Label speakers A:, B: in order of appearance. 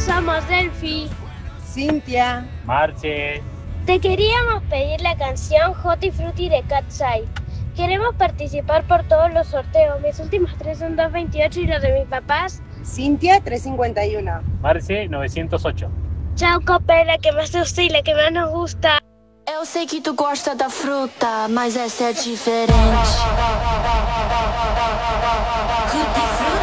A: Somos Delphi,
B: Cintia,
C: Marce.
A: te queríamos pedir la canción Hoti Frutti de Katsai. Queremos participar por todos los sorteos. Mis últimos 3 son 228 y los de mis papás.
B: Cintia 351.
C: Marce 908.
A: Chao, Copé, la que más te gusta y la que más nos gusta.
D: Eu sei que tu gosta da fruta, mas essa é diferente. Tutti frutti.